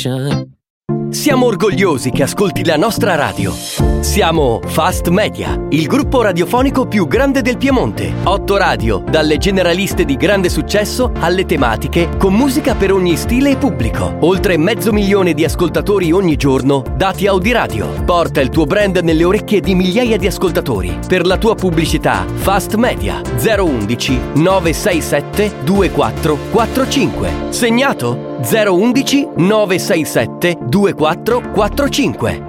sunshine. Siamo orgogliosi che ascolti la nostra radio. Siamo Fast Media, il gruppo radiofonico più grande del Piemonte. 8 radio, dalle generaliste di grande successo alle tematiche, con musica per ogni stile e pubblico. Oltre 500.000 di ascoltatori ogni giorno, dati Audiradio. Porta il tuo brand nelle orecchie di migliaia di ascoltatori. Per la tua pubblicità, Fast Media 011 967 2445. Segnato? 011 967 2445.